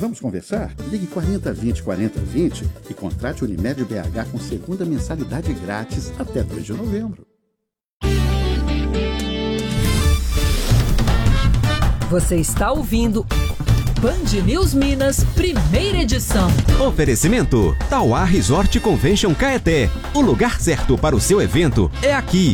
Vamos conversar? Ligue 4020 4020 e contrate Unimed BH com segunda mensalidade grátis até 2 de novembro. Você está ouvindo Band News Minas, primeira edição. Oferecimento Tauá Resort Convention Caeté. O lugar certo para o seu evento é aqui.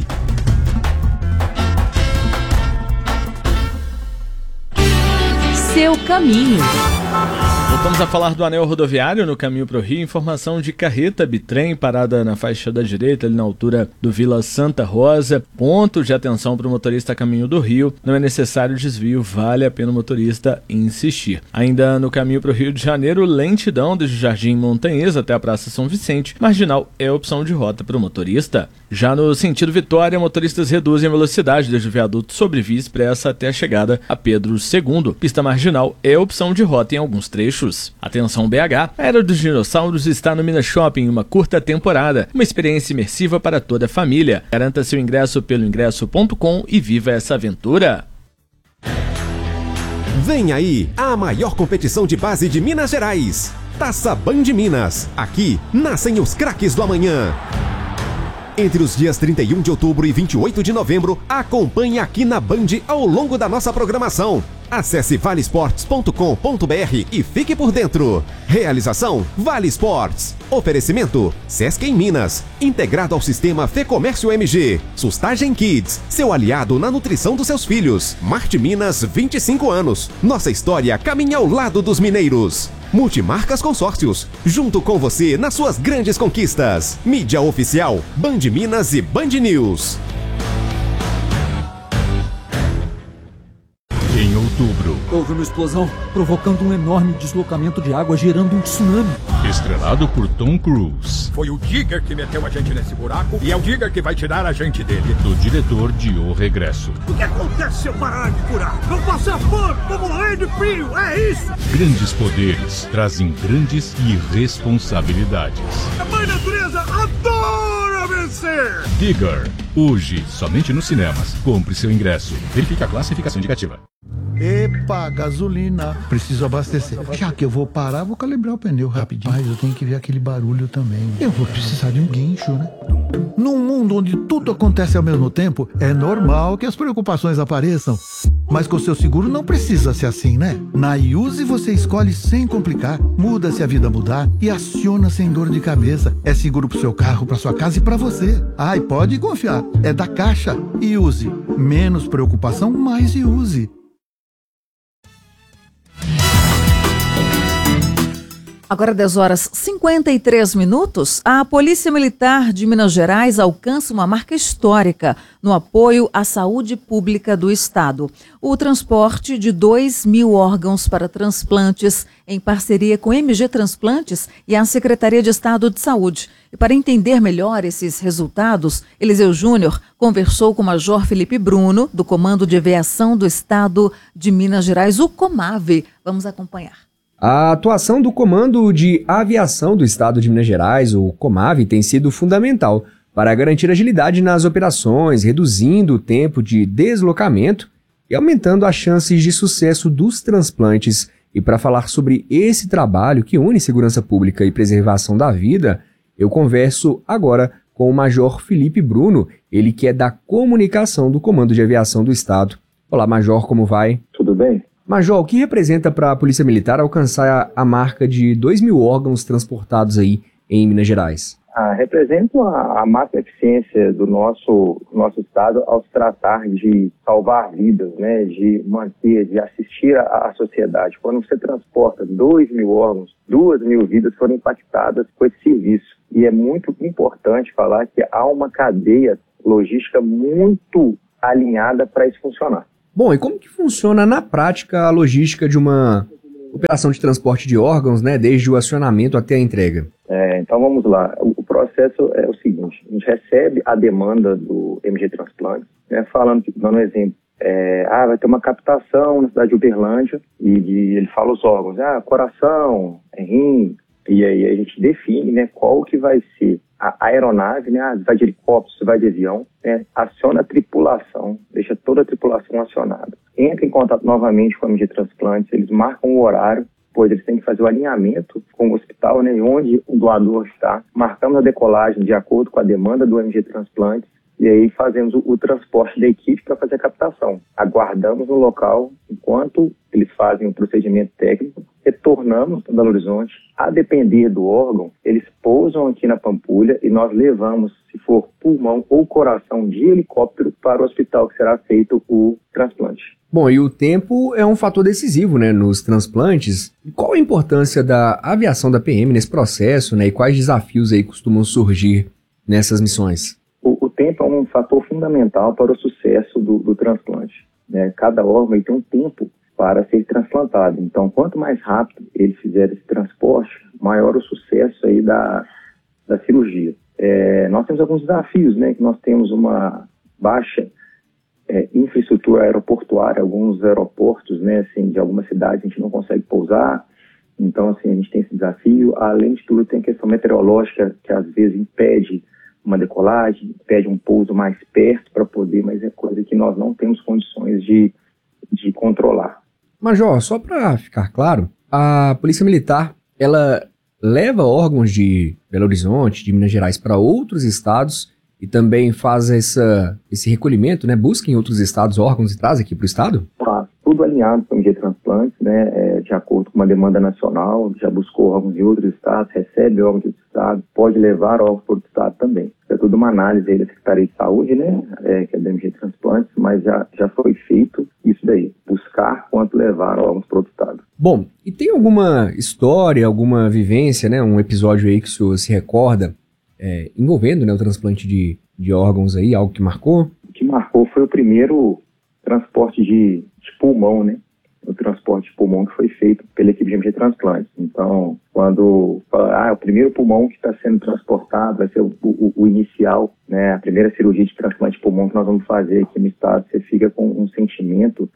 Seu caminho. Voltamos a falar do anel rodoviário no caminho para o Rio. Informação de carreta bitrem parada na faixa da direita, ali na altura do Vila Santa Rosa. Ponto de atenção para o motorista a caminho do Rio. Não é necessário desvio, vale a pena o motorista insistir. Ainda no caminho para o Rio de Janeiro, lentidão desde o Jardim Montanhês até a Praça São Vicente. Marginal é opção de rota para o motorista. Já no sentido Vitória, motoristas reduzem a velocidade desde o viaduto sobre Via Expressa até a chegada a Pedro II. Pista marginal é opção de rota em alguns trechos. Atenção BH, a Era dos Dinossauros está no Minas Shopping em uma curta temporada. Uma experiência imersiva para toda a família. Garanta seu ingresso pelo ingresso.com e viva essa aventura. Vem aí a maior competição de base de Minas Gerais. Taça Band Minas. Aqui nascem os craques do amanhã. Entre os dias 31 de outubro e 28 de novembro, acompanhe aqui na Band ao longo da nossa programação. Acesse valesports.com.br e fique por dentro. Realização Vale Sports. Oferecimento Sesc em Minas, integrado ao sistema Fê Comércio MG. Sustagem Kids, seu aliado na nutrição dos seus filhos. Marte Minas, 25 anos. Nossa história caminha ao lado dos mineiros. Multimarcas Consórcios, junto com você nas suas grandes conquistas. Mídia oficial, Band Minas e Band News. Em outubro, houve uma explosão, provocando um enorme deslocamento de água, gerando um tsunami. Estrelado por Tom Cruise. Foi o Digger que meteu a gente nesse buraco e é o Digger que vai tirar a gente dele. Do diretor de O Regresso. O que acontece se eu parar de curar? Não passar fome, vou morrer de frio, é isso! Grandes poderes trazem grandes irresponsabilidades. A mãe natureza adora vencer! Digger, hoje, somente nos cinemas. Compre seu ingresso. Verifique a classificação indicativa. Epa, gasolina. Preciso abastecer. Já que eu vou parar, vou calibrar o pneu rapidinho. Mas eu tenho que ver aquele barulho também. Eu vou precisar de um guincho, né? Num mundo onde tudo acontece ao mesmo tempo, é normal que as preocupações apareçam. Mas com seu seguro não precisa ser assim, né? Na Iuse você escolhe sem complicar, muda se a vida mudar e aciona sem dor de cabeça. É seguro pro seu carro, pra sua casa e pra você. E pode confiar, é da Caixa. Iuse. Menos preocupação, mais Iuse. Agora 10h53, a Polícia Militar de Minas Gerais alcança uma marca histórica no apoio à saúde pública do Estado. O transporte de 2.000 órgãos para transplantes em parceria com MG Transplantes e a Secretaria de Estado de Saúde. E para entender melhor esses resultados, Eliseu Júnior conversou com o Major Felipe Bruno, do Comando de Aviação do Estado de Minas Gerais, o Comave. Vamos acompanhar. A atuação do Comando de Aviação do Estado de Minas Gerais, o Comave, tem sido fundamental para garantir agilidade nas operações, reduzindo o tempo de deslocamento e aumentando as chances de sucesso dos transplantes. E para falar sobre esse trabalho que une segurança pública e preservação da vida, eu converso agora com o Major Felipe Bruno, ele que é da comunicação do Comando de Aviação do Estado. Olá, Major, como vai? Tudo bem? Major, o que representa para a Polícia Militar alcançar a marca de 2.000 órgãos transportados aí em Minas Gerais? Representa a máxima eficiência do nosso Estado ao se tratar de salvar vidas, né, de manter, de assistir à sociedade. Quando você transporta 2.000 órgãos, 2.000 vidas foram impactadas com esse serviço. E é muito importante falar que há uma cadeia logística muito alinhada para isso funcionar. Bom, e como que funciona na prática a logística de uma operação de transporte de órgãos, né, desde o acionamento até a entrega? Então vamos lá. O processo é o seguinte: a gente recebe a demanda do MG Transplantes, né, dando um exemplo. Vai ter uma captação na cidade de Uberlândia e ele fala os órgãos, coração, rim, e aí a gente define, né, qual que vai ser a aeronave, né, se vai de helicóptero, se vai de avião, né, aciona a tripulação, deixa toda a tripulação acionada. Entra em contato novamente com a MG Transplantes, eles marcam o horário, depois eles têm que fazer o alinhamento com o hospital, né, onde o doador está. Marcamos a decolagem de acordo com a demanda do MG Transplantes e aí fazemos o transporte da equipe para fazer a captação. Aguardamos no local enquanto eles fazem o procedimento técnico, retornamos para Belo Horizonte. A depender do órgão, eles pousam aqui na Pampulha e nós levamos, se for pulmão ou coração, de helicóptero para o hospital que será feito o transplante. Bom, e o tempo é um fator decisivo, né, nos transplantes. Qual a importância da aviação da PM nesse processo, né, e quais desafios aí costumam surgir nessas missões? O tempo é um fator fundamental para o sucesso do transplante, né? Cada órgão tem um tempo para ser transplantado. Então, quanto mais rápido ele fizer esse transporte, maior o sucesso aí da cirurgia. Nós temos alguns desafios, né? Que nós temos uma baixa infraestrutura aeroportuária, alguns aeroportos, né? Assim, de algumas cidades a gente não consegue pousar. Então, assim, a gente tem esse desafio. Além de tudo, tem a questão meteorológica que às vezes impede uma decolagem, impede um pouso mais perto para poder, mas é coisa que nós não temos condições de controlar. Major, só para ficar claro, a Polícia Militar, ela leva órgãos de Belo Horizonte, de Minas Gerais para outros estados e também faz esse recolhimento, né? Busca em outros estados órgãos e traz aqui para o estado? Tudo alinhado com o MG Transplantes, né? De acordo com uma demanda nacional, já buscou órgãos de outros estados, recebe órgãos de outros estados, pode levar órgãos para outro estado também. É tudo uma análise aí da Secretaria de Saúde, né? Que é da MG Transplantes, mas já foi feito isso daí, buscar quanto levar órgãos para outro estado. Bom, e tem alguma história, alguma vivência, né? Um episódio aí que o senhor se recorda envolvendo, né, o transplante de órgãos aí, algo que marcou? O que marcou foi o primeiro transporte de pulmão, né? O transporte de pulmão que foi feito pela equipe de MG Transplantes. Então, quando fala, o primeiro pulmão que está sendo transportado vai ser o inicial, né? A primeira cirurgia de transplante de pulmão que nós vamos fazer aqui no estado, você fica com um sentimento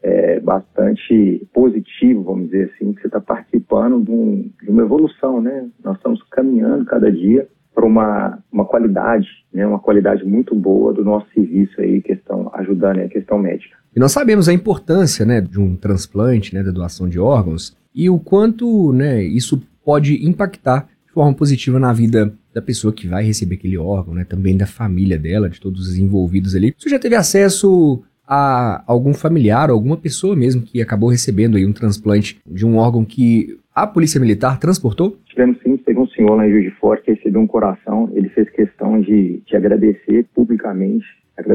bastante positivo, vamos dizer assim, que você está participando de uma evolução, né? Nós estamos caminhando cada dia para uma qualidade, né, uma qualidade muito boa do nosso serviço aí, ajudando a questão médica. E nós sabemos a importância, né, de um transplante, né, da doação de órgãos e o quanto, né, isso pode impactar de forma positiva na vida da pessoa que vai receber aquele órgão, né, também da família dela, de todos os envolvidos ali. Você já teve acesso a algum familiar, alguma pessoa mesmo que acabou recebendo aí um transplante de um órgão que a Polícia Militar transportou? Tivemos sim, teve um senhor lá em Juiz de Fora que recebeu um coração, ele fez questão de agradecer publicamente,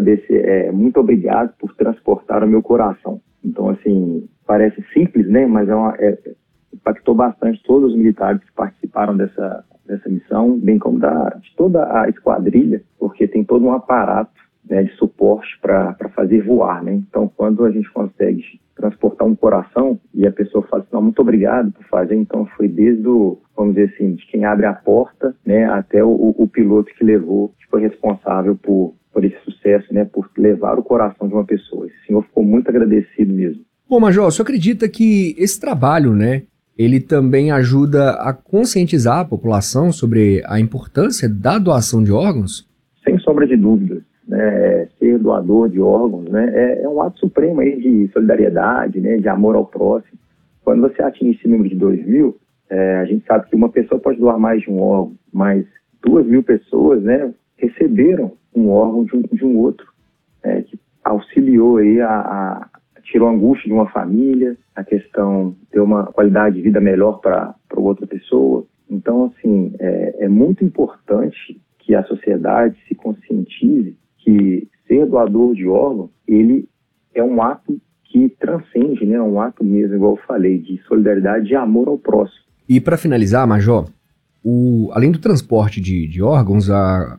muito obrigado por transportar o meu coração. Então, assim, parece simples, né, mas impactou bastante todos os militares que participaram dessa missão, bem como de toda a esquadrilha, porque tem todo um aparato, né, de suporte para fazer voar, né? Então, quando a gente consegue transportar um coração e a pessoa fala assim, não, muito obrigado por fazer, então foi desde vamos dizer assim, de quem abre a porta, né, até o piloto que levou, que foi responsável por esse sucesso, né, por levar o coração de uma pessoa. Esse senhor ficou muito agradecido mesmo. Bom, Major, você acredita que esse trabalho, né, ele também ajuda a conscientizar a população sobre a importância da doação de órgãos? Sem sombra de dúvidas. Né, ser doador de órgãos, né, é um ato supremo aí de solidariedade, né, de amor ao próximo. Quando você atinge esse número de 2.000, a gente sabe que uma pessoa pode doar mais de um órgão, mas 2.000 pessoas, né, receberam um órgão de um outro, que auxiliou aí tirou a angústia de uma família, a questão de ter uma qualidade de vida melhor para outra pessoa. Então, assim, é muito importante que a sociedade se conscientize que ser doador de órgão, ele é um ato que transcende, né? Um ato mesmo, igual eu falei, de solidariedade e amor ao próximo. E para finalizar, Major, além do transporte de órgãos,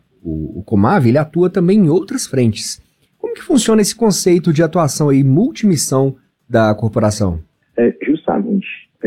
o Comav, ele atua também em outras frentes. Como que funciona esse conceito de atuação aí, multimissão da corporação? Justamente,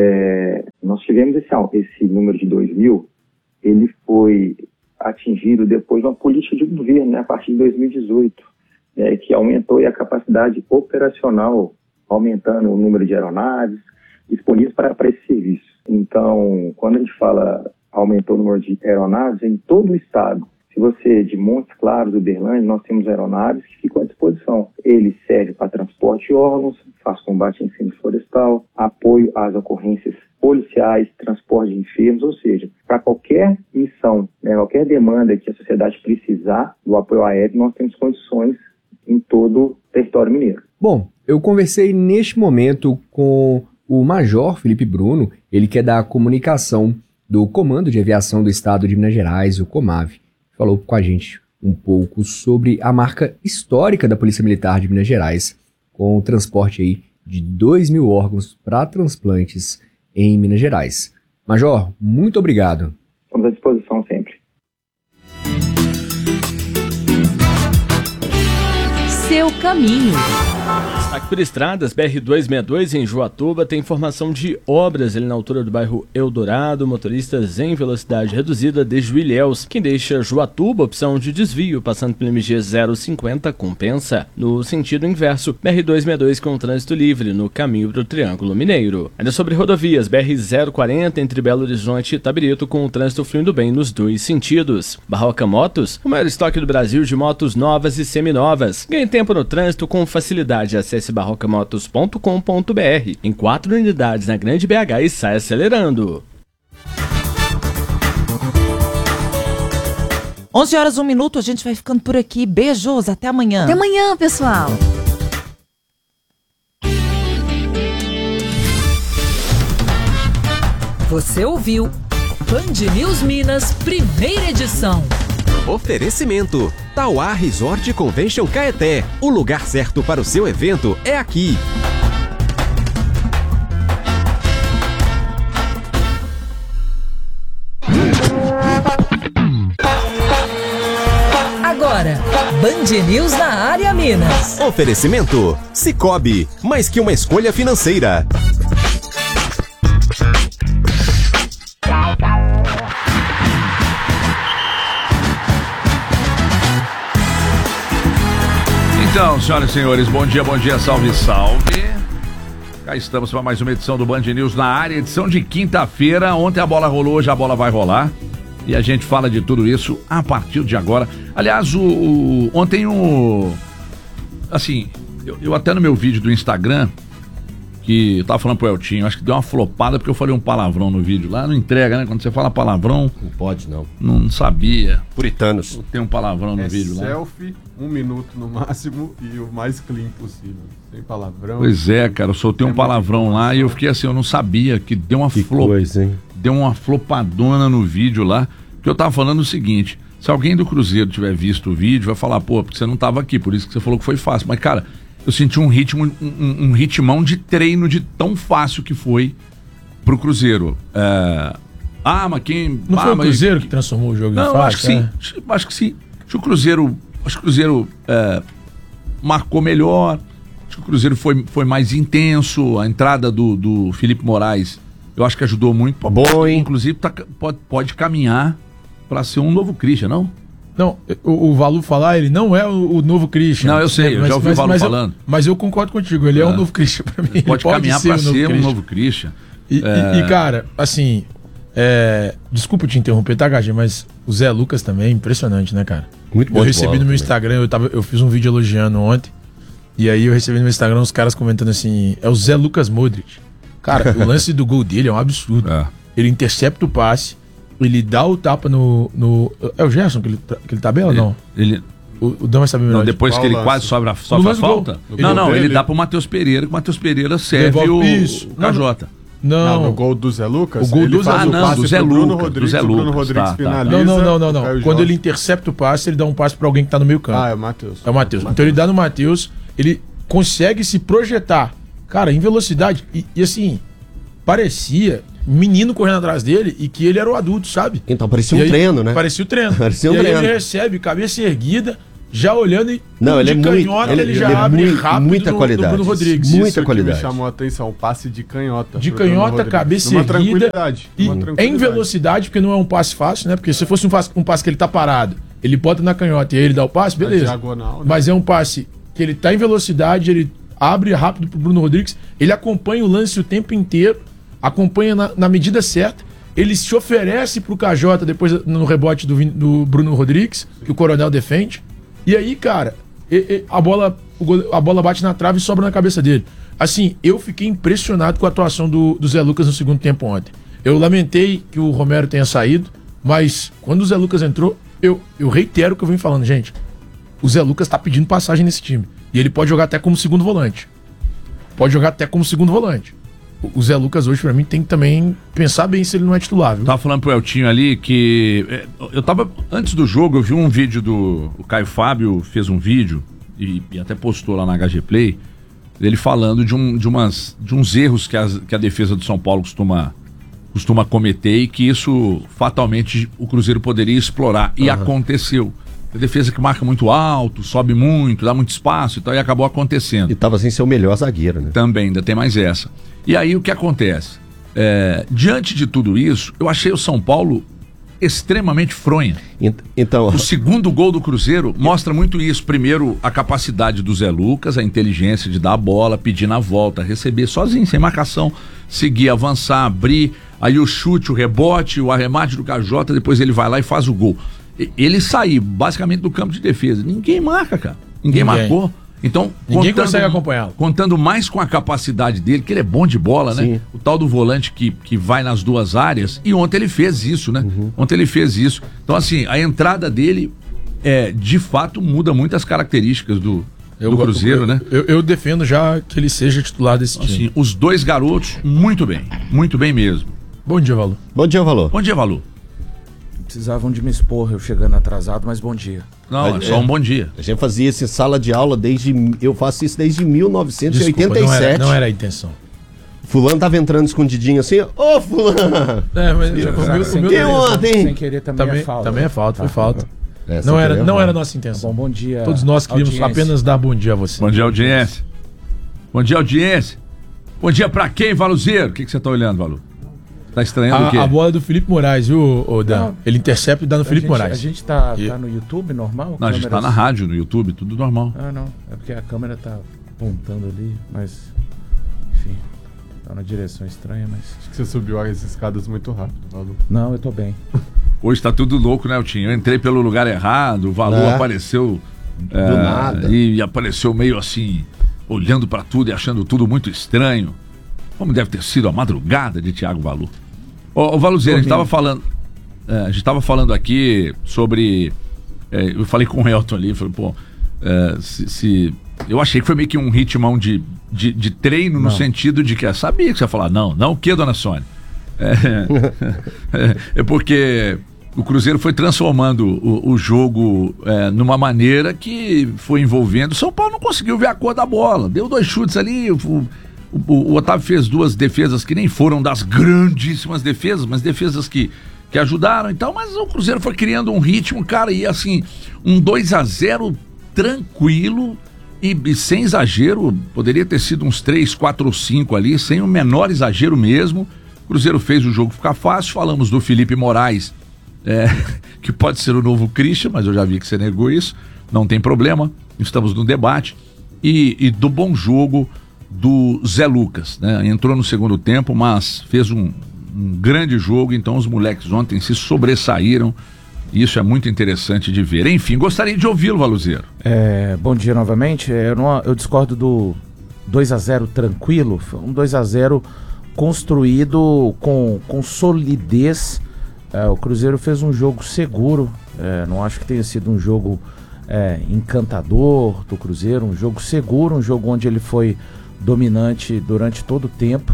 nós tivemos esse número de 2.000, ele foi atingido depois de uma política de governo, né, a partir de 2018, que aumentou a capacidade operacional, aumentando o número de aeronaves disponíveis para esse serviço. Então, quando a gente fala aumentou o número de aeronaves, em todo o estado Se você, de Montes Claros, Uberlândia, nós temos aeronaves que ficam à disposição. Ele serve para transporte de órgãos, faz combate a incêndio florestal, apoio às ocorrências policiais, transporte de enfermos, ou seja, para qualquer missão, né, qualquer demanda que a sociedade precisar do apoio aéreo, nós temos condições em todo o território mineiro. Bom, eu conversei neste momento com o Major Felipe Bruno, ele que é da comunicação do Comando de Aviação do Estado de Minas Gerais, o COMAV. Falou com a gente um pouco sobre a marca histórica da Polícia Militar de Minas Gerais, com o transporte aí de 2.000 órgãos para transplantes em Minas Gerais. Major, muito obrigado. Estamos à disposição sempre. Seu caminho. Aqui por estradas, BR-262 em Joatuba tem informação de obras ali na altura do bairro Eldorado, motoristas em velocidade reduzida desde o Ilhéus. Quem deixa Joatuba, opção de desvio, passando pelo MG 050, compensa. No sentido inverso, BR-262 com trânsito livre no caminho para o Triângulo Mineiro. Ainda sobre rodovias, BR-040 entre Belo Horizonte e Itabirito com o trânsito fluindo bem nos dois sentidos. Barroca Motos, o maior estoque do Brasil de motos novas e seminovas. Ganhe tempo no trânsito com facilidade. Acesse barrocamotos.com.br. Em 4 unidades na Grande BH e sai acelerando. 11h01, a gente vai ficando por aqui. Beijos, até amanhã. Até amanhã, pessoal. Você ouviu Band News Minas, primeira edição. Oferecimento: Tauá Resort Convention Caeté. O lugar certo para o seu evento é aqui. Agora, Band News na área Minas. Oferecimento: Cicobi, mais que uma escolha financeira. Então, senhoras e senhores, bom dia, salve, salve. Cá estamos para mais uma edição do Band News na área, edição de quinta-feira. Ontem a bola rolou, hoje a bola vai rolar. E a gente fala de tudo isso a partir de agora. Aliás, ontem assim, eu até no meu vídeo do Instagram, que eu tava falando pro Eltinho, acho que deu uma flopada porque eu falei um palavrão no vídeo lá, não entrega, né? Quando você fala palavrão... Não pode, não. Não sabia. Puritanos. Tem um palavrão no vídeo lá. Selfie, 1 minuto no máximo e o mais clean possível. Sem palavrão. Pois é, cara, eu soltei um palavrão lá e eu fiquei assim, eu não sabia que deu uma deu uma flopadona no vídeo lá, que eu tava falando o seguinte, se alguém do Cruzeiro tiver visto o vídeo, vai falar, pô, porque você não tava aqui, por isso que você falou que foi fácil. Mas, cara, eu senti um ritmão de treino de tão fácil que foi pro Cruzeiro. Mas quem... Não foi o Cruzeiro que transformou o jogo em fácil? Não, acho que sim. Acho que sim. Acho que o Cruzeiro marcou melhor. Acho que o Cruzeiro foi mais intenso. A entrada do Felipe Moraes, eu acho que ajudou muito. Bom, hein? Inclusive, pode caminhar para ser um novo Christian, não? Não, o Valu falar, ele não é o novo Christian. Não, eu sei, eu já ouvi o Valu falando. Mas eu concordo contigo, ele é um novo Christian pra mim. Pode caminhar para ser um novo Christian. E, cara, assim, desculpa te interromper, tá, Gagi? Mas o Zé Lucas também é impressionante, né, cara? Muito bom. Eu recebi no meu Instagram, eu fiz um vídeo elogiando ontem, e aí eu recebi no meu Instagram os caras comentando assim, é o Zé Lucas Modric. Cara, o lance do gol dele é um absurdo. Ele intercepta o passe, ele dá o tapa no... É o Gerson que ele tabela ou não? O Damas sabe melhor. Não, depois que ele quase sofre a falta? Não, ele dá pro Matheus Pereira, que o Matheus Pereira serve o KJ. Não, no gol do Zé Lucas? O gol do Zé Lucas. Do Zé Lucas. Bruno Rodrigues finaliza. Não. Quando ele intercepta o passe, ele dá um passe pra alguém que tá no meio campo. É o Matheus. É o Matheus. Então ele dá no Matheus, ele consegue se projetar, cara, em velocidade. E assim, parecia menino correndo atrás dele e que ele era o adulto, sabe? Então parecia um treino, né? Parecia o treino. Parecia um treino. Aí ele recebe, cabeça erguida, já olhando e não, ele canhota, ele já abre rápido muita qualidade. Bruno Rodrigues. Muita qualidade. Que me chamou a atenção, o passe de canhota. De canhota, cabeça erguida e em velocidade, porque não é um passe fácil, né? Porque se fosse um passe que ele tá parado, ele bota na canhota e aí ele dá o passe, beleza. Diagonal, né? Mas é um passe que ele tá em velocidade, ele abre rápido pro Bruno Rodrigues, ele acompanha o lance o tempo inteiro, acompanha na medida certa ele se oferece pro KJ depois no rebote do Bruno Rodrigues, que o Coronel defende. E aí, cara, a bola bate na trave e sobra na cabeça dele. Assim, eu fiquei impressionado com a atuação do Zé Lucas no segundo tempo ontem. Eu lamentei que o Romero tenha saído, mas quando o Zé Lucas entrou, eu reitero o que eu venho falando, gente. O Zé Lucas tá pedindo passagem nesse time. E ele pode jogar até como segundo volante. O Zé Lucas hoje, pra mim, tem que também pensar bem se ele não é titular, viu? Tava falando pro Eltinho ali que... Antes do jogo, eu vi um vídeo o Caio Fábio fez um vídeo e até postou lá na HG Play, ele falando de uns erros que a defesa do São Paulo costuma cometer e que isso, fatalmente, o Cruzeiro poderia explorar. E aconteceu. A defesa que marca muito alto, sobe muito, dá muito espaço e tal, e acabou acontecendo. E tava sem ser o melhor zagueiro, né? Também, ainda tem mais essa. E aí o que acontece? Diante de tudo isso, eu achei o São Paulo extremamente fronha. Então... O segundo gol do Cruzeiro mostra muito isso. Primeiro, a capacidade do Zé Lucas, a inteligência de dar a bola, pedir na volta, receber sozinho, sem marcação, seguir, avançar, abrir, aí o chute, o rebote, o arremate do KJ, depois ele vai lá e faz o gol. Ele saiu basicamente do campo de defesa. Ninguém marca, cara. Ninguém marcou. Então, ninguém consegue acompanhá-lo. Contando mais com a capacidade dele, que ele é bom de bola, né? O tal do volante que vai nas duas áreas. E ontem ele fez isso, né? Ontem ele fez isso. Então, assim, a entrada dele, de fato, muda muito as características do Cruzeiro, né? Eu defendo já que ele seja titular desse time. Assim, os dois garotos, muito bem mesmo. Bom dia, Valor. Bom dia, Valor. Bom dia, Valor. Precisavam de me expor, eu chegando atrasado, mas bom dia. Não, é só um bom dia. A gente fazia isso em sala de aula eu faço isso desde 1987. Desculpa, não era a intenção. Fulano tava entrando escondidinho assim, ô Fulano! Sem querer também é falta. Também é falta, foi falta. Não era nossa intenção. Bom dia. Todos nós queríamos apenas dar bom dia a você. Bom dia, audiência. Bom dia, audiência. Bom dia pra quem, Valuzeiro? O que você tá olhando, Valu? Tá estranhando o quê? A bola do Felipe Moraes, viu, Dan? Ele intercepta e dá no Felipe Moraes. A gente tá no YouTube normal? Não, a gente tá na rádio, no YouTube, tudo normal. Ah, não. É porque a câmera tá apontando ali, mas... Enfim, tá na direção estranha, mas... Acho que você subiu as escadas muito rápido, Valu. Não, eu tô bem. Hoje tá tudo louco, né, Eltinho? Eu entrei pelo lugar errado, o Valu apareceu... Do nada. E apareceu meio assim, olhando pra tudo e achando tudo muito estranho. Como deve ter sido a madrugada de Thiago Valu. Ô Valuzeiro, a gente tava falando aqui sobre... eu falei com o Elton ali, falei, eu achei que foi meio que um ritmão de treino, no sentido de que sabia que você ia falar, não o que, dona Sônia? É porque o Cruzeiro foi transformando o jogo numa maneira que foi envolvendo. O São Paulo não conseguiu ver a cor da bola, deu 2 chutes ali, o Otávio fez 2 defesas que nem foram das grandíssimas defesas, mas defesas que ajudaram e tal, mas o Cruzeiro foi criando um ritmo, cara, e assim, um 2-0 tranquilo e sem exagero, poderia ter sido uns 3, 4 ou 5 ali, sem o menor exagero mesmo. O Cruzeiro fez o jogo ficar fácil. Falamos do Felipe Moraes, que pode ser o novo Christian, mas eu já vi que você negou isso, não tem problema, estamos no debate, e do bom jogo do Zé Lucas, né? Entrou no segundo tempo, mas fez um grande jogo. Então os moleques ontem se sobressaíram e isso é muito interessante de ver. Enfim, gostaria de ouvi-lo, Valuzeiro. Bom dia novamente. Eu discordo do 2-0 tranquilo. Foi um 2-0 construído com solidez. O Cruzeiro fez um jogo seguro. Não acho que tenha sido um jogo encantador do Cruzeiro, um jogo seguro, um jogo onde ele foi dominante durante todo o tempo.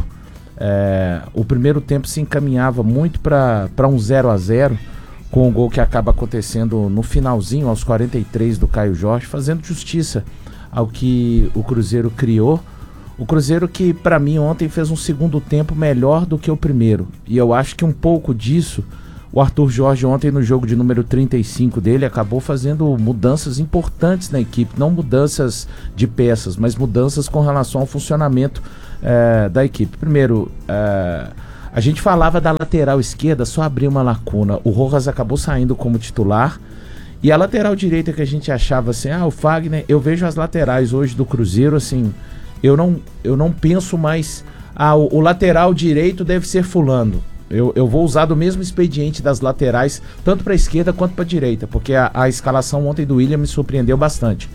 O primeiro tempo se encaminhava muito para um 0-0, com o gol que acaba acontecendo no finalzinho, aos 43 do Caio Jorge, fazendo justiça ao que o Cruzeiro criou. O Cruzeiro que, para mim, ontem fez um segundo tempo melhor do que o primeiro. E eu acho que um pouco disso, o Arthur Jorge ontem no jogo de número 35 dele acabou fazendo mudanças importantes na equipe. Não mudanças de peças, mas mudanças com relação ao funcionamento da equipe. Primeiro, a gente falava da lateral esquerda, só abrir uma lacuna. O Rojas acabou saindo como titular. E a lateral direita que a gente achava assim, o Fagner, eu vejo as laterais hoje do Cruzeiro assim, eu não penso mais, o lateral direito deve ser fulano. Eu vou usar do mesmo expediente das laterais, tanto para a esquerda quanto para a direita, porque a escalação ontem do William me surpreendeu bastante.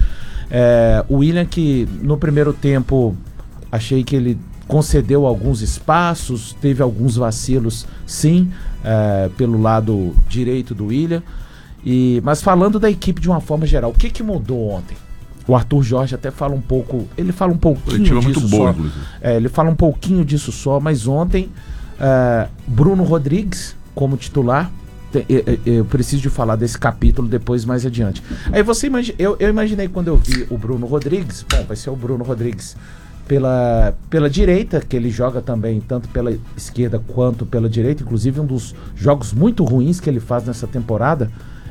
O William, que no primeiro tempo achei que ele concedeu alguns espaços, teve alguns vacilos, sim, pelo lado direito do William. Mas falando da equipe de uma forma geral, o que mudou ontem? O Arthur Jorge até fala um pouco, ele fala um pouquinho disso muito só. boa, Ele fala um pouquinho disso só, mas ontem Bruno Rodrigues como titular. Eu preciso de falar desse capítulo depois, mais adiante. Aí você imagina, eu imaginei quando eu vi o Bruno Rodrigues, bom, vai ser o Bruno Rodrigues pela direita, que ele joga também, tanto pela esquerda quanto pela direita. Inclusive um dos jogos muito ruins que ele faz nessa temporada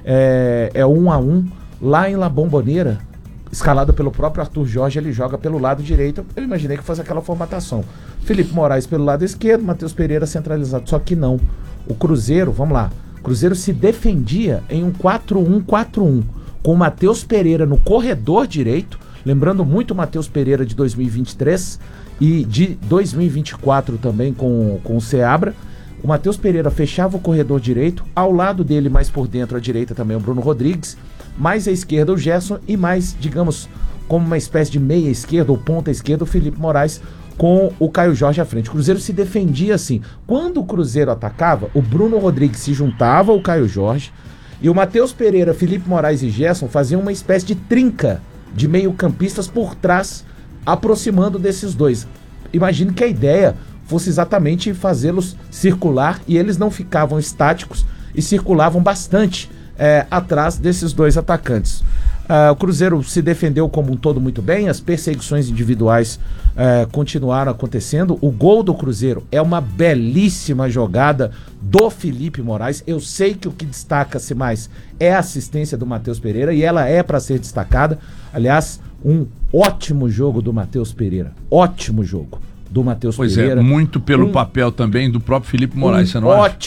é 1-1 lá em La Bombonera, escalado pelo próprio Arthur Jorge. Ele joga pelo lado direito. Eu imaginei que fosse aquela formatação: Felipe Moraes pelo lado esquerdo, Matheus Pereira centralizado. Só que não. O Cruzeiro, vamos lá, o Cruzeiro se defendia em um 4-1-4-1, com o Matheus Pereira no corredor direito, lembrando muito o Matheus Pereira de 2023 e de 2024 também com o Seabra. O Matheus Pereira fechava o corredor direito, ao lado dele, mais por dentro, à direita também o Bruno Rodrigues, mais à esquerda o Gerson e mais, digamos, como uma espécie de meia esquerda ou ponta esquerda, o Felipe Moraes, com o Caio Jorge à frente. O Cruzeiro se defendia assim. Quando o Cruzeiro atacava, o Bruno Rodrigues se juntava ao Caio Jorge e o Matheus Pereira, Felipe Moraes e Gerson faziam uma espécie de trinca de meio-campistas por trás, aproximando desses dois. Imagine que a ideia fosse exatamente fazê-los circular, e eles não ficavam estáticos e circulavam bastante atrás desses dois atacantes. O Cruzeiro se defendeu como um todo muito bem, as perseguições individuais continuaram acontecendo. O gol do Cruzeiro é uma belíssima jogada do Felipe Moraes. Eu sei que o que destaca-se mais é a assistência do Matheus Pereira, e ela é para ser destacada. Aliás, um ótimo jogo do Matheus Pereira. Ótimo jogo do Matheus Pereira. Pois é, muito pelo papel também do próprio Felipe Moraes, você não acha?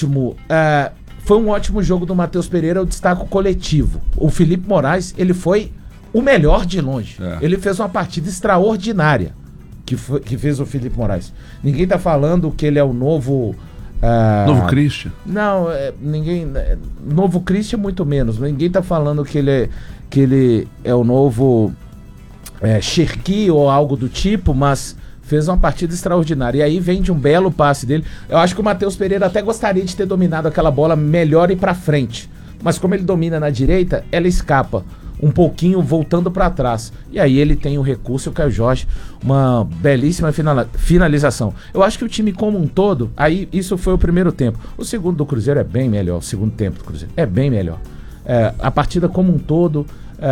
Foi um ótimo jogo do Matheus Pereira, eu destaco o coletivo. O Felipe Moraes, ele foi o melhor de longe. Ele fez uma partida extraordinária que fez o Felipe Moraes. Ninguém tá falando que ele é o novo... Novo Christian? Não, ninguém... Novo Christian muito menos. Ninguém tá falando que ele é o novo Cherki ou algo do tipo, mas... fez uma partida extraordinária. E aí vem de um belo passe dele. Eu acho que o Matheus Pereira até gostaria de ter dominado aquela bola melhor e pra frente. Mas como ele domina na direita, ela escapa um pouquinho voltando pra trás. E aí ele tem o recurso, o Caio Jorge, uma belíssima finalização. Eu acho que o time como um todo, aí isso foi o primeiro tempo. O segundo do Cruzeiro é bem melhor. O segundo tempo do Cruzeiro é bem melhor. A partida como um todo,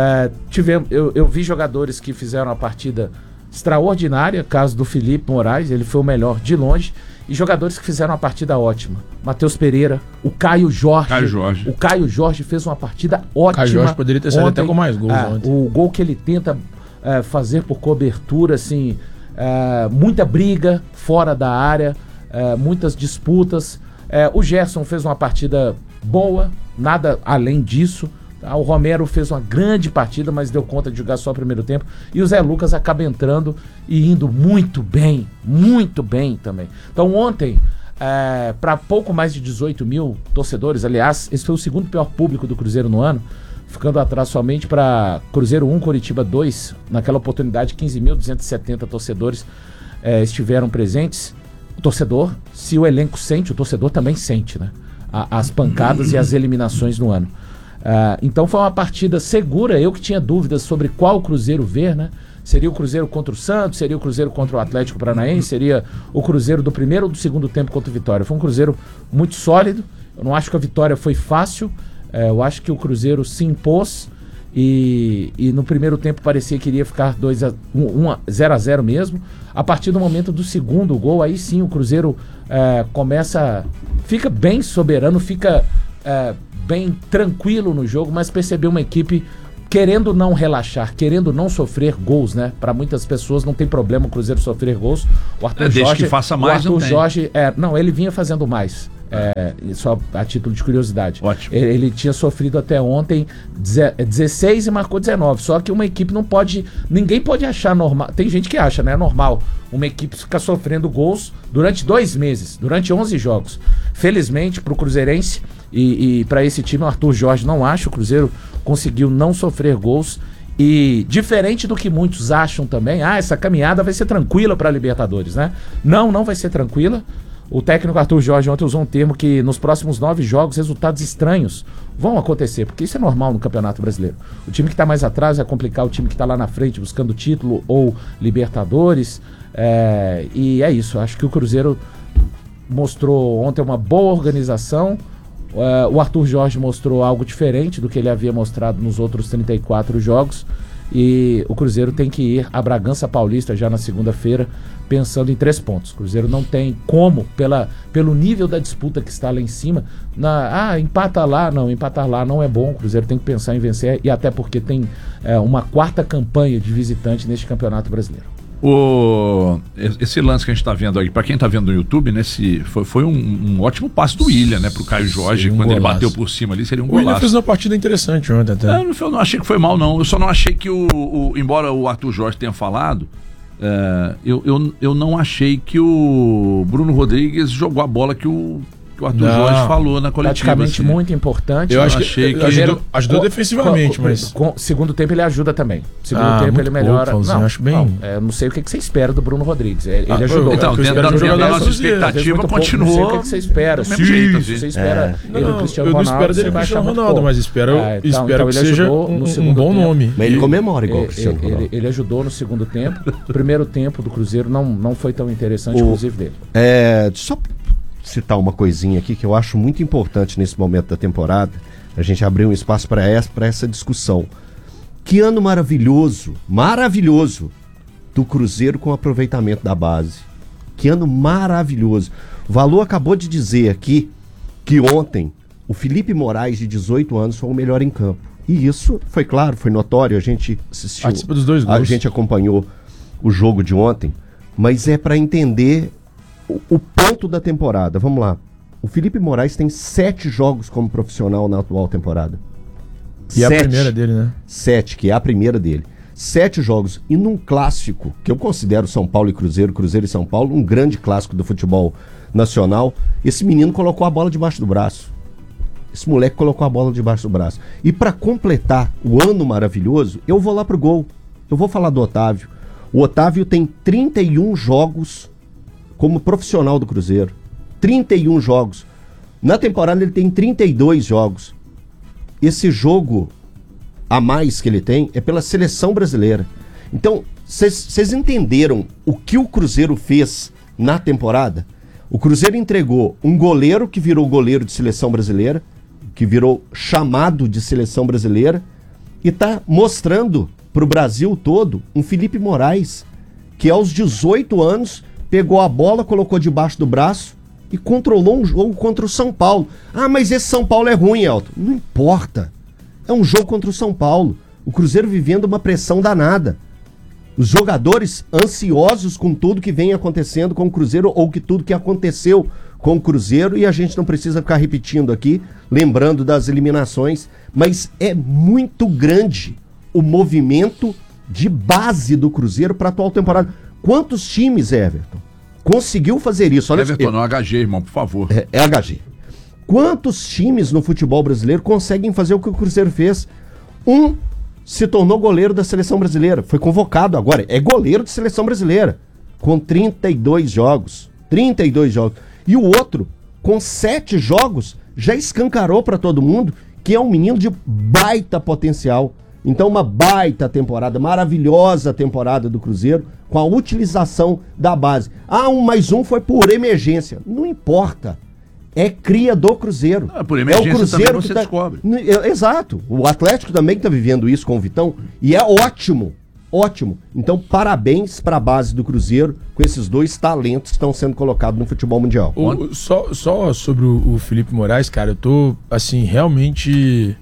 eu vi jogadores que fizeram a partida extraordinária, caso do Felipe Moraes, ele foi o melhor de longe, e jogadores que fizeram uma partida ótima. Matheus Pereira, o Caio Jorge. O Caio Jorge fez uma partida ótima. Caio Jorge poderia ter saído até com mais gols ontem. O gol que ele tenta fazer por cobertura, assim, muita briga fora da área, muitas disputas. O Gerson fez uma partida boa, nada além disso. O Romero fez uma grande partida, mas deu conta de jogar só o primeiro tempo. E o Zé Lucas acaba entrando e indo muito bem também. Então ontem, para pouco mais de 18 mil torcedores, aliás, esse foi o segundo pior público do Cruzeiro no ano, ficando atrás somente para Cruzeiro 1, Coritiba 2. Naquela oportunidade, 15.270 torcedores estiveram presentes. O torcedor, se o elenco sente, o torcedor também sente, né? As pancadas e as eliminações no ano. Então foi uma partida segura. Eu que tinha dúvidas sobre qual Cruzeiro ver, né? Seria o Cruzeiro contra o Santos, seria o Cruzeiro contra o Atlético Paranaense, seria o Cruzeiro do primeiro ou do segundo tempo contra o Vitória. Foi um Cruzeiro muito sólido. Eu não acho que a vitória foi fácil. Eu acho que o Cruzeiro se impôs e no primeiro tempo parecia que iria ficar 0-0 mesmo. A partir do momento do segundo gol, aí sim o Cruzeiro fica bem soberano, fica bem tranquilo no jogo, mas percebeu uma equipe querendo não relaxar, querendo não sofrer gols, né? Para muitas pessoas não tem problema o Cruzeiro sofrer gols. O Arthur Jorge, que faça mais, o Arthur Jorge, ele vinha fazendo mais. Só a título de curiosidade. Ótimo. Ele tinha sofrido até ontem 16 e marcou 19. Só que uma equipe não pode... Ninguém pode achar normal. Tem gente que acha, né? É normal uma equipe ficar sofrendo gols durante 2 meses, durante 11 jogos. Felizmente, pro cruzeirense e para esse time, o Arthur Jorge não acha. O Cruzeiro conseguiu não sofrer gols. E diferente do que muitos acham também, essa caminhada vai ser tranquila para a Libertadores, né? Não vai ser tranquila. O técnico Arthur Jorge ontem usou um termo que nos próximos 9 jogos resultados estranhos vão acontecer, porque isso é normal no Campeonato Brasileiro. O time que está mais atrás vai complicar o time que está lá na frente buscando título ou Libertadores. E é isso, acho que o Cruzeiro mostrou ontem uma boa organização. O Arthur Jorge mostrou algo diferente do que ele havia mostrado nos outros 34 jogos. E o Cruzeiro tem que ir a Bragança Paulista já na segunda-feira pensando em 3 pontos. O Cruzeiro não tem como, pelo nível da disputa que está lá em cima, empatar lá não é bom. O Cruzeiro tem que pensar em vencer, e até porque tem uma 4ª campanha de visitante neste Campeonato Brasileiro. Esse lance que a gente está vendo aí, para quem está vendo no YouTube, foi um ótimo passe do William, né, pro Caio Jorge, quando ele bateu por cima ali, seria um golaço. O William fez uma partida interessante ontem até. Eu não achei que foi mal, não. Eu só não achei que embora o Arthur Jorge tenha falado, eu não achei que o Bruno Rodrigues jogou a bola que o Arthur Jorge falou na coletiva. Praticamente assim. Muito importante. Eu achei que ajudou defensivamente, mas... Segundo tempo ele ajuda também. Segundo tempo ele melhora. Pouco, eu acho bem... não sei o que você espera do Bruno Rodrigues. Ele ajudou. Então, dentro da nossa expectativa, continuou. Não sei o que você espera. Você espera ele do Cristiano Ronaldo. Eu não espero dele Cristiano Ronaldo, mas espero que seja um bom nome. Mas ele comemora igual o Cristiano Ronaldo. Ele ajudou no segundo tempo. O primeiro tempo do Cruzeiro não foi tão interessante, inclusive dele. Só citar uma coisinha aqui que eu acho muito importante nesse momento da temporada, a gente abrir um espaço para essa discussão. Que ano maravilhoso do Cruzeiro com aproveitamento da base. Que ano maravilhoso. O Valor acabou de dizer aqui que ontem o Felipe Moraes, de 18 anos, foi o melhor em campo. E isso foi claro, foi notório, a gente assistiu, participa dos 2 gols. A gente acompanhou o jogo de ontem, mas é para entender o ponto da temporada. Vamos lá. O Felipe Moraes tem 7 jogos como profissional na atual temporada. E é a primeira dele, né? 7, que é a primeira dele. 7 jogos. E num clássico, que eu considero São Paulo e Cruzeiro, Cruzeiro e São Paulo, um grande clássico do futebol nacional, esse menino colocou a bola debaixo do braço. Esse moleque colocou a bola debaixo do braço. E para completar o ano maravilhoso, eu vou lá pro gol. Eu vou falar do Otávio. O Otávio tem 31 jogos como profissional do Cruzeiro. 31 jogos. Na temporada ele tem 32 jogos. Esse jogo a mais que ele tem é pela seleção brasileira. Então, vocês entenderam o que o Cruzeiro fez na temporada? O Cruzeiro entregou um goleiro que virou goleiro de seleção brasileira, que virou chamado de seleção brasileira, e está mostrando para o Brasil todo um Felipe Moraes, que aos 18 anos pegou a bola, colocou debaixo do braço e controlou um jogo contra o São Paulo. Mas esse São Paulo é ruim, Elton. Não importa. É um jogo contra o São Paulo. O Cruzeiro vivendo uma pressão danada. Os jogadores ansiosos com tudo que vem acontecendo com o Cruzeiro, ou que tudo que aconteceu com o Cruzeiro, e a gente não precisa ficar repetindo aqui, lembrando das eliminações, mas é muito grande o movimento de base do Cruzeiro para a atual temporada. Quantos times, Everton, conseguiu fazer isso? Olha, Everton, não, HG, irmão, por favor. É HG. Quantos times no futebol brasileiro conseguem fazer o que o Cruzeiro fez? Se tornou goleiro da seleção brasileira, foi convocado agora, é goleiro de seleção brasileira, com 32 jogos. 32 jogos. E o outro, com 7 jogos, já escancarou para todo mundo que é um menino de baita potencial. Então, uma baita temporada, maravilhosa temporada do Cruzeiro, com a utilização da base. 1+1 foi por emergência. Não importa. É cria do Cruzeiro. Por emergência é o Cruzeiro também você descobre. Exato. O Atlético também está vivendo isso com o Vitão. E é ótimo. Ótimo. Então, parabéns para a base do Cruzeiro, com esses 2 talentos que estão sendo colocados no futebol mundial. Só sobre o Felipe Moraes, cara, eu tô, assim, realmente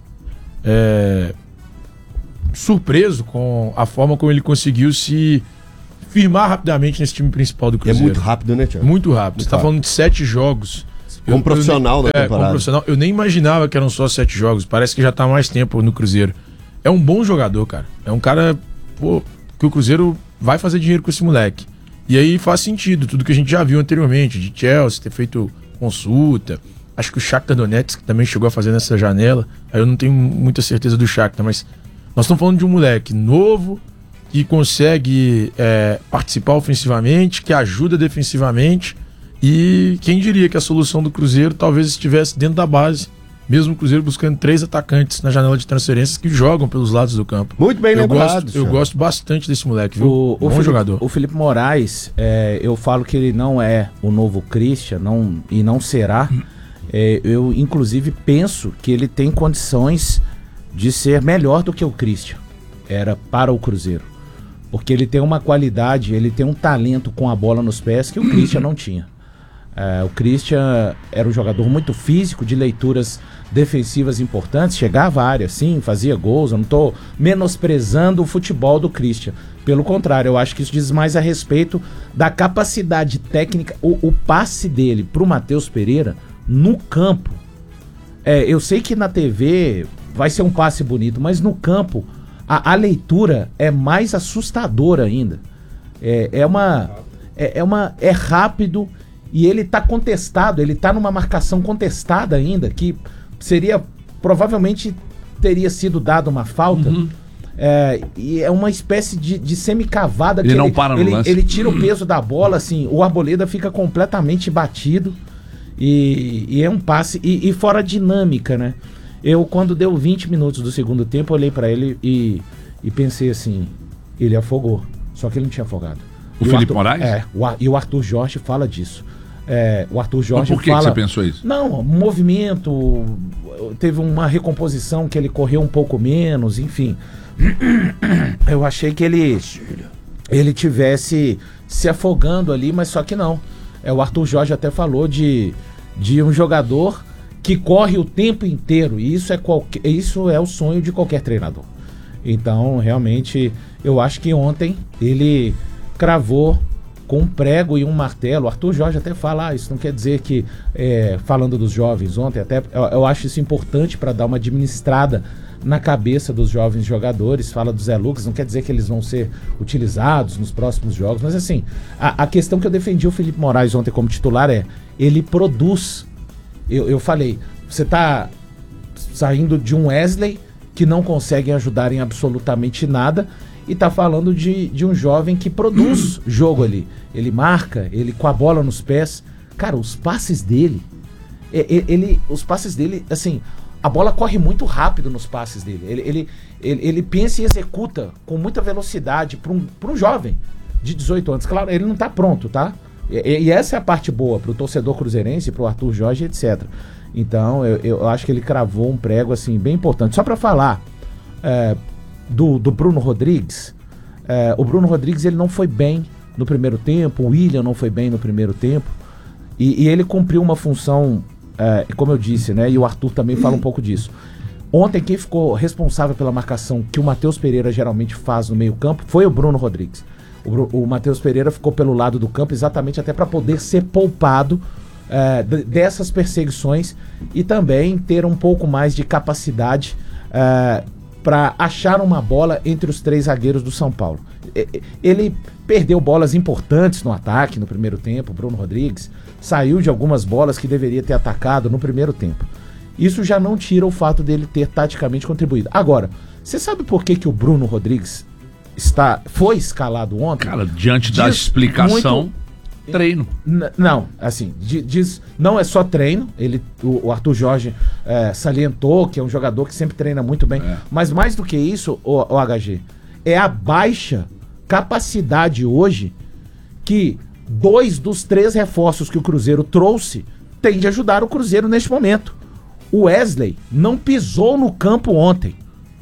surpreso com a forma como ele conseguiu se firmar rapidamente nesse time principal do Cruzeiro. É muito rápido, né, Thiago? Muito rápido. Você tá falando de 7 jogos. Como profissional da temporada. Como profissional, eu nem imaginava que eram só 7 jogos. Parece que já tá há mais tempo no Cruzeiro. É um bom jogador, cara. É um cara, que o Cruzeiro vai fazer dinheiro com esse moleque. E aí faz sentido, tudo que a gente já viu anteriormente, de Chelsea, ter feito consulta. Acho que o Shakhtar Donetsk também chegou a fazer nessa janela. Aí eu não tenho muita certeza do Shakhtar, mas nós estamos falando de um moleque novo, que consegue participar ofensivamente, que ajuda defensivamente. E quem diria que a solução do Cruzeiro talvez estivesse dentro da base. Mesmo o Cruzeiro buscando 3 atacantes na janela de transferências que jogam pelos lados do campo. Muito bem lembrado. Eu gosto bastante desse moleque, viu? Bom jogador. O Felipe Moraes, eu falo que ele não é o novo Christian, e não será. Eu, inclusive, penso que ele tem condições de ser melhor do que o Christian era para o Cruzeiro. Porque ele tem uma qualidade, ele tem um talento com a bola nos pés que o Christian não tinha. O Christian era um jogador muito físico, de leituras defensivas importantes, chegava à área, sim, fazia gols. Eu não estou menosprezando o futebol do Christian. Pelo contrário, eu acho que isso diz mais a respeito da capacidade técnica, o passe dele para o Matheus Pereira no campo. Eu sei que na TV vai ser um passe bonito, mas no campo a leitura é mais assustadora ainda. É rápido. E ele tá contestado, ele tá numa marcação contestada ainda, que provavelmente teria sido dado uma falta. E é uma espécie de semicavada. Ele não para no lance. Ele tira o peso da bola, assim, o Arboleda fica completamente batido. E é um passe, e fora dinâmica, né? Quando deu 20 minutos do segundo tempo, olhei pra ele e pensei assim, ele afogou. Só que ele não tinha afogado. O Felipe Moraes? E o Arthur Jorge fala disso. O Arthur Jorge Mas por que você pensou isso? Não, movimento, teve uma recomposição que ele correu um pouco menos, enfim. Eu achei que ele tivesse se afogando ali, mas só que não. O Arthur Jorge até falou de um jogador que corre o tempo inteiro, e isso é o sonho de qualquer treinador. Então, realmente, eu acho que ontem ele cravou com um prego e um martelo. O Arthur Jorge até fala, isso não quer dizer que, falando dos jovens ontem, até eu acho isso importante para dar uma administrada na cabeça dos jovens jogadores. Fala do Zé Lucas, não quer dizer que eles vão ser utilizados nos próximos jogos, mas assim, a questão que eu defendi o Felipe Moraes ontem como titular ele produz. Eu falei, você tá saindo de um Wesley que não consegue ajudar em absolutamente nada, e tá falando de um jovem que produz jogo ali. Ele marca, ele com a bola nos pés. Cara, os passes dele, assim, a bola corre muito rápido nos passes dele. Ele pensa e executa com muita velocidade para um jovem de 18 anos. Claro, ele não tá pronto, tá? E essa é a parte boa pro torcedor cruzeirense, pro Arthur Jorge, etc. Então, eu acho que ele cravou um prego, assim, bem importante. Só para falar do Bruno Rodrigues, o Bruno Rodrigues, ele não foi bem no primeiro tempo, o William não foi bem no primeiro tempo, e ele cumpriu uma função, como eu disse, né, e o Arthur também fala um pouco disso. Ontem quem ficou responsável pela marcação que o Matheus Pereira geralmente faz no meio campo foi o Bruno Rodrigues. O Matheus Pereira ficou pelo lado do campo exatamente até para poder ser poupado dessas perseguições e também ter um pouco mais de capacidade para achar uma bola entre os 3 zagueiros do São Paulo. Ele perdeu bolas importantes no ataque no primeiro tempo, Bruno Rodrigues saiu de algumas bolas que deveria ter atacado no primeiro tempo. Isso já não tira o fato dele ter taticamente contribuído. Agora, você sabe por que o Bruno Rodrigues foi escalado ontem? Cara, diante da explicação, treino. Não, assim, não é só treino. O Arthur Jorge salientou que é um jogador que sempre treina muito bem. Mas mais do que isso, o HG, é a baixa capacidade hoje que 2 dos 3 reforços que o Cruzeiro trouxe tem de ajudar o Cruzeiro neste momento. O Wesley não pisou no campo ontem.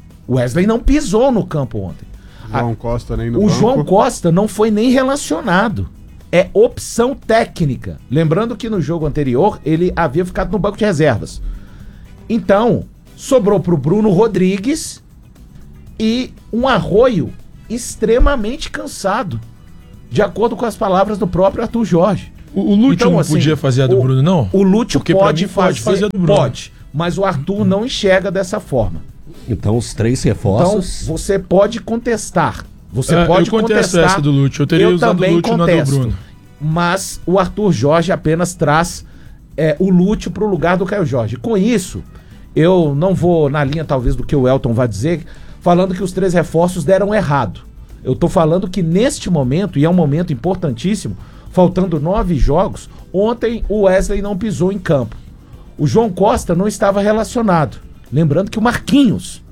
João Costa nem no banco. João Costa não foi nem relacionado. É opção técnica. Lembrando que no jogo anterior ele havia ficado no banco de reservas. Então, sobrou pro Bruno Rodrigues e um Arroio extremamente cansado, de acordo com as palavras do próprio Arthur Jorge. O Lúcio Então, não assim, podia fazer a do Bruno, não? O Lúcio Porque pra pode mim pode fazer a do Bruno. Pode, mas o Arthur não enxerga dessa forma. Então os 3 Então, reforços... você pode contestar. Você É, pode eu contesto contestar. essa do Lúcio. Eu teria usado o também Lúcio na do contesto. Bruno. Mas o Arthur Jorge apenas traz o Lúcio para o lugar do Caio Jorge. Com isso, eu não vou na linha talvez do que o Elton vai dizer, falando que os 3 reforços deram errado. Eu tô falando que neste momento, e é um momento importantíssimo, faltando 9 jogos, ontem o Wesley não pisou em campo. O João Costa não estava relacionado. Lembrando que o Marquinhos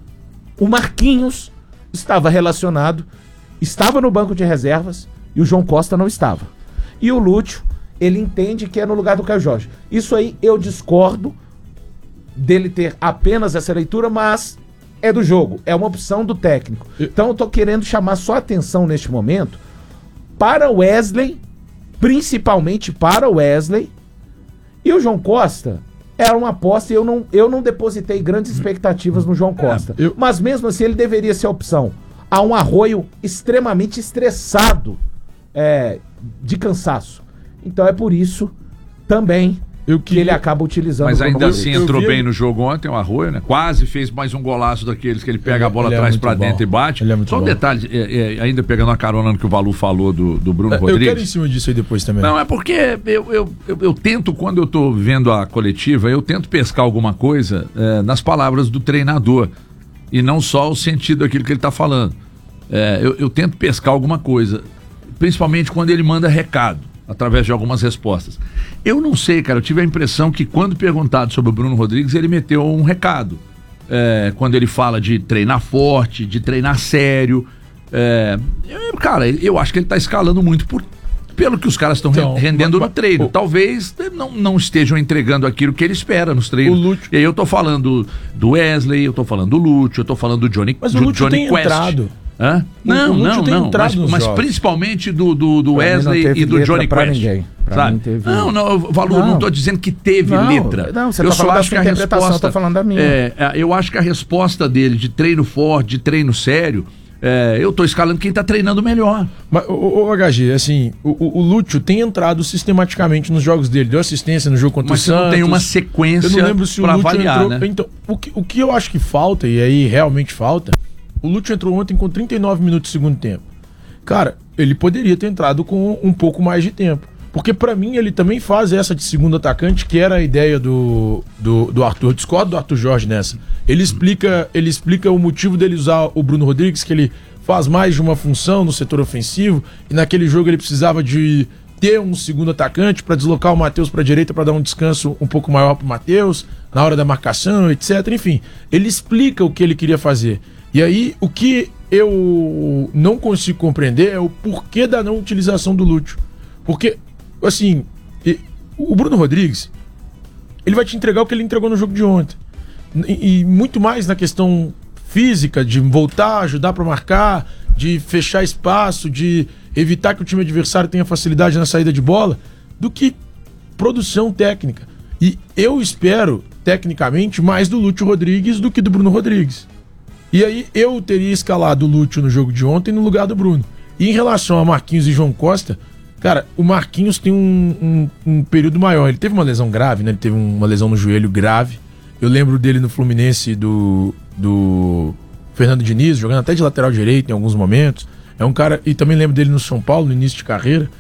estava relacionado, estava no banco de reservas e o João Costa não estava. E o Lúcio, ele entende que é no lugar do Caio Jorge. Isso aí eu discordo dele ter apenas essa leitura, mas é do jogo, é uma opção do técnico. Então eu tô querendo chamar só atenção neste momento para o Wesley, principalmente para o Wesley, e o João Costa era uma aposta e eu não depositei grandes expectativas no João Costa. Mas mesmo assim ele deveria ser a opção. Há um Arroio extremamente estressado de cansaço. Então é por isso também que ele acaba utilizando. Mas o Bruno ainda Rodrigues. assim entrou bem no jogo ontem, o Arroio, né? Quase fez mais um golaço daqueles que ele pega a bola atrás pra dentro e bate. Só um detalhe, ainda pegando a carona no que o Valu falou do Bruno Rodrigues. Eu quero em cima disso aí depois também. Não, é porque eu tento, quando eu tô vendo a coletiva, eu tento pescar alguma coisa nas palavras do treinador e não só o sentido daquilo que ele tá falando. Eu tento pescar alguma coisa, principalmente quando ele manda recado, através de algumas respostas. Eu não sei, cara, eu tive a impressão que quando perguntado sobre o Bruno Rodrigues, ele meteu um recado. Quando ele fala de treinar forte, de treinar sério. Cara, eu acho que ele tá escalando muito pelo que os caras estão rendendo no treino. Talvez não estejam entregando aquilo que ele espera nos treinos. E aí eu tô falando do Wesley, eu tô falando do Lúcio, eu tô falando do Johnny Quest. Mas o Lúcio tem entrado. Hã? Não, mas principalmente do Wesley e do Johnny Quest. Sabe? Valu, não tô dizendo que teve letra. Não, você tá falando da sua interpretação, eu tô falando da minha. Eu acho que a resposta dele de treino forte, de treino sério, eu tô escalando quem tá treinando melhor. Mas, o HG, assim, o Lúcio tem entrado sistematicamente nos jogos dele, deu assistência no jogo contra o Santos. Mas você não tem uma sequência eu não lembro se pra o Lúcio avaliar, entrou, né? Então, o que eu acho que falta, e aí realmente falta, o Lúcio entrou ontem com 39 minutos de segundo tempo. Cara, ele poderia ter entrado com um pouco mais de tempo. Porque pra mim ele também faz essa de segundo atacante, que era a ideia do Arthur. Eu discordo do Arthur Jorge nessa. Ele explica o motivo dele usar o Bruno Rodrigues, que ele faz mais de uma função no setor ofensivo, e naquele jogo ele precisava de ter um segundo atacante para deslocar o Matheus para a direita, para dar um descanso um pouco maior pro Matheus, na hora da marcação, etc. Enfim, ele explica o que ele queria fazer. E aí, o que eu não consigo compreender é o porquê da não utilização do Lúcio. Porque, assim, o Bruno Rodrigues, ele vai te entregar o que ele entregou no jogo de ontem. E muito mais na questão física, de voltar, ajudar para marcar, de fechar espaço, de evitar que o time adversário tenha facilidade na saída de bola, do que produção técnica. E eu espero, tecnicamente, mais do Lúcio Rodrigues do que do Bruno Rodrigues. E aí eu teria escalado o Lúcio no jogo de ontem no lugar do Bruno. E em relação a Marquinhos e João Costa, cara, o Marquinhos tem um período maior. Ele teve uma lesão grave, né? Ele teve uma lesão no joelho grave. Eu lembro dele no Fluminense do Fernando Diniz, jogando até de lateral direito em alguns momentos. É um cara, e também lembro dele no São Paulo, no início de carreira.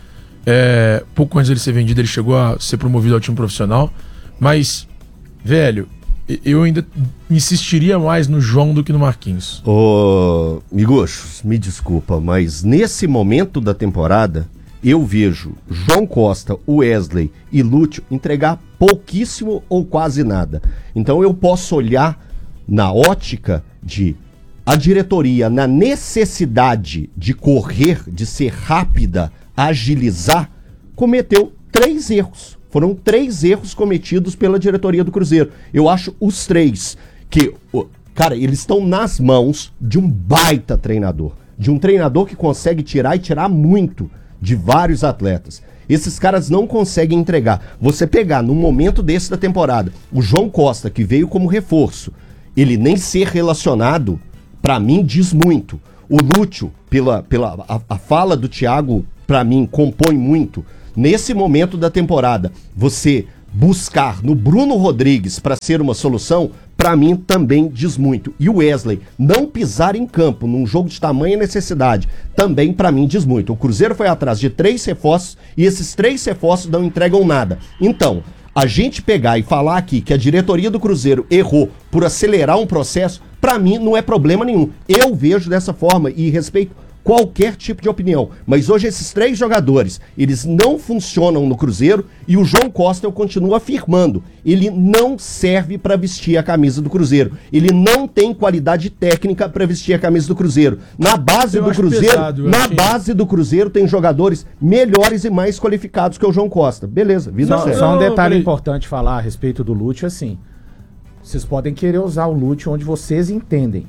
Pouco antes dele ser vendido, ele chegou a ser promovido ao time profissional. Mas, velho, eu ainda insistiria mais no João do que no Marquinhos. Ô, Miguxos, me desculpa, mas nesse momento da temporada, eu vejo João Costa, Wesley e Lúcio entregar pouquíssimo ou quase nada. Então eu posso olhar na ótica de a diretoria, na necessidade de correr, de ser rápida, agilizar, cometeu 3 erros. Foram 3 erros cometidos pela diretoria do Cruzeiro. Eu acho os 3 que, cara, eles estão nas mãos de um baita treinador. De um treinador que consegue tirar e tirar muito de vários atletas. Esses caras não conseguem entregar. Você pegar num momento desse da temporada, o João Costa, que veio como reforço, ele nem ser relacionado, pra mim diz muito. O Lúcio, a fala do Thiago, pra mim, compõe muito. nesse momento da temporada, você buscar no Bruno Rodrigues para ser uma solução, para mim também diz muito. E o Wesley não pisar em campo num jogo de tamanha necessidade, também para mim diz muito. O Cruzeiro foi atrás de 3 reforços e esses 3 reforços não entregam nada. Então, a gente pegar e falar aqui que a diretoria do Cruzeiro errou por acelerar um processo, para mim não é problema nenhum. Eu vejo dessa forma e respeito qualquer tipo de opinião. Mas hoje esses 3 jogadores, eles não funcionam no Cruzeiro e o João Costa, eu continuo afirmando, ele não serve para vestir a camisa do Cruzeiro. Ele não tem qualidade técnica para vestir a camisa do Cruzeiro. Na base do Cruzeiro, base do Cruzeiro tem jogadores melhores e mais qualificados que o João Costa. Beleza, vida séria. Só um detalhe importante falar a respeito do Lúcio, assim, vocês podem querer usar o Lúcio onde vocês entendem.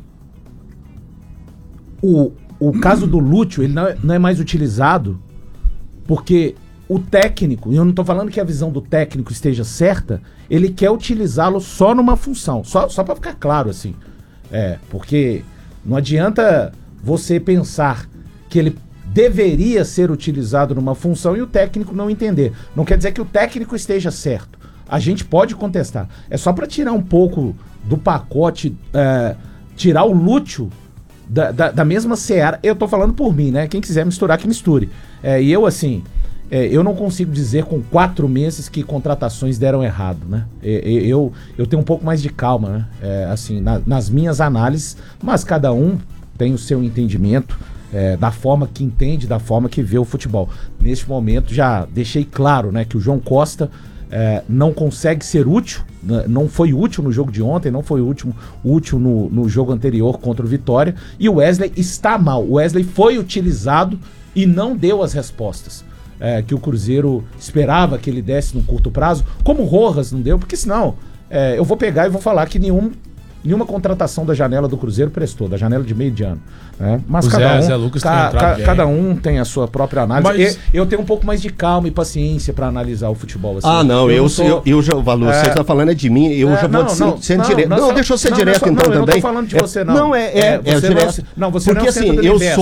O caso do Lúcio, ele não é mais utilizado porque o técnico, e eu não estou falando que a visão do técnico esteja certa, ele quer utilizá-lo só numa função, só para ficar claro assim. Porque não adianta você pensar que ele deveria ser utilizado numa função e o técnico não entender. Não quer dizer que o técnico esteja certo. A gente pode contestar. É só para tirar um pouco do pacote, tirar o Lúcio da mesma seara. Eu tô falando por mim, né? Quem quiser misturar, que misture. E eu, assim, eu não consigo dizer com 4 meses que contratações deram errado, né? Eu tenho um pouco mais de calma, né? Assim, nas minhas análises, mas cada um tem o seu entendimento, da forma que entende, da forma que vê o futebol. Neste momento, já deixei claro, né, que o João Costa não consegue ser útil, não foi útil no jogo de ontem, não foi útil no jogo anterior contra o Vitória, e o Wesley está mal. O Wesley foi utilizado e não deu as respostas que o Cruzeiro esperava que ele desse no curto prazo, como o Rojas não deu, porque senão eu vou pegar e vou falar que nenhuma contratação da janela do Cruzeiro prestou, da janela de meio de ano. Mas cada um tem a sua própria análise. Eu tenho um pouco mais de calma e paciência para analisar o futebol. Assim. Eu já, Valor, você está falando de mim, eu já vou ser direto. Não, deixa eu ser direto então também. Eu não estou falando de você, não. Não, direto. Não, você porque não assim,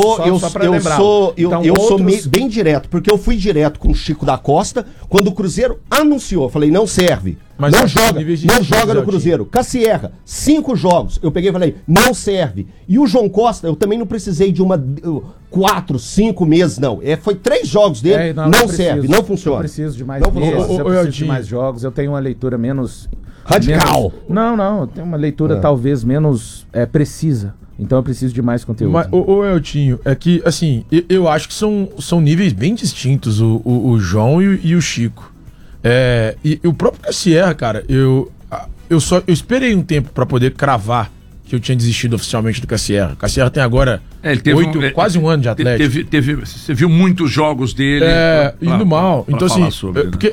eu sou bem direto, porque eu fui direto com o Chico da Costa, quando o Cruzeiro anunciou, falei, não serve. Mas não joga no Cruzeiro. Cassierra, 5 jogos. Eu peguei e falei, não serve. E o João Costa, eu também não precisei de 4, 5 meses, não. Foi 3 jogos dele, não serve, não funciona. Eu preciso de mais meses, eu preciso de mais jogos. Eu tenho uma leitura menos... Radical. Não, eu tenho uma leitura talvez menos precisa. Então eu preciso de mais conteúdo. Mas, Eltinho, é que, assim, eu acho que são níveis bem distintos, o João e o Chico. E o próprio Cassierra, cara, eu esperei um tempo pra poder cravar que eu tinha desistido oficialmente do Cassierra. Cassierra tem agora quase um ano de Atlético. Você viu muitos jogos dele. Indo mal. Então, assim, porque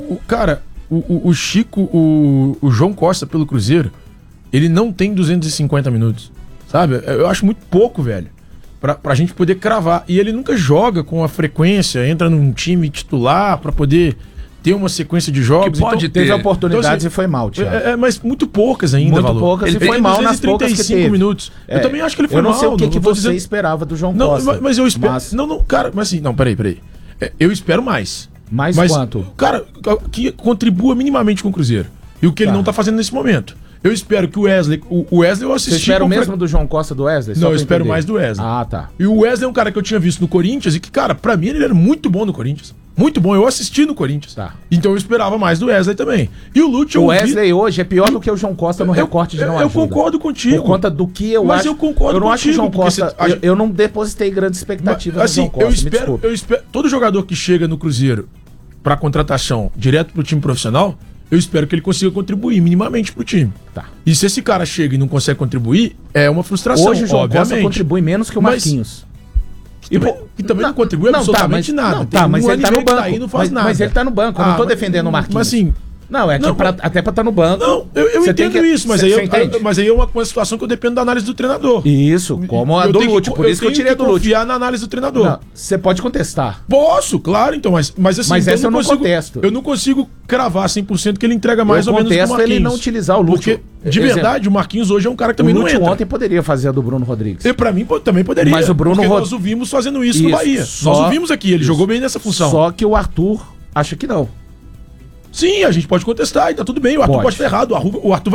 o Chico, o João Costa pelo Cruzeiro, ele não tem 250 minutos, sabe? Eu acho muito pouco, velho, pra gente poder cravar. E ele nunca joga com a frequência, entra num time titular pra poder ter uma sequência de jogos. Que pode ter. Teve oportunidades então, assim, e foi mal, Thiago. Mas muito poucas ainda, Muito poucas e foi mal nas poucas que teve. Minutos. Eu também acho que ele foi mal. Eu não sei o que você esperava do João Costa. Mas eu espero... Não, cara, mas assim, não, peraí. Eu espero mais. Mais quanto? Cara, que contribua minimamente com o Cruzeiro. E o que ele não tá fazendo nesse momento. Eu espero que o Wesley eu assisti... Você espera o mesmo do João Costa do Wesley? Não, eu espero mais do Wesley. Ah, tá. E o Wesley é um cara que eu tinha visto no Corinthians e que, cara, pra mim ele era muito bom no Corinthians. Muito bom, eu assisti no Corinthians. Tá. Então eu esperava mais do Wesley também. E o Lúcio... O Wesley hoje é pior do que o João Costa no recorte de não ajuda. Eu concordo contigo. Por conta do que eu acho... eu concordo eu não contigo, acho que o João Costa... Eu não depositei grandes expectativas assim, no João Costa, eu espero... Todo jogador que chega no Cruzeiro pra contratação direto pro time profissional, eu espero que ele consiga contribuir minimamente pro time. Tá. E se esse cara chega e não consegue contribuir, é uma frustração, hoje o João Costa contribui menos que o Marquinhos. Que também não contribui absolutamente nada. Mas ele tá no banco. Aí não faz nada. Mas ele tá no banco, eu não tô defendendo o Marquinhos. Mas assim... Não, é que até pra estar no banco. Não, eu entendo isso, mas aí é uma situação que eu dependo da análise do treinador. Isso, como a do Lúcio, por isso que eu tirei do Lúcio. Confiar na análise do treinador. Você pode contestar. Posso, claro, então, mas assim... Mas essa eu não contesto. Eu não consigo cravar 100% que ele entrega mais ou menos que o Marquinhos. Ele não utilizar o Lúcio. Porque, de verdade, o Marquinhos hoje é um cara que também não entra. O Lúcio ontem poderia fazer a do Bruno Rodrigues. E pra mim também poderia. Mas o Bruno Rodrigues... nós o vimos fazendo isso no Bahia. Nós o vimos aqui, ele jogou bem nessa função. Só que o Arthur Acha que não? Sim, a gente pode contestar e tá tudo bem. O Arthur pode estar errado. O Arthur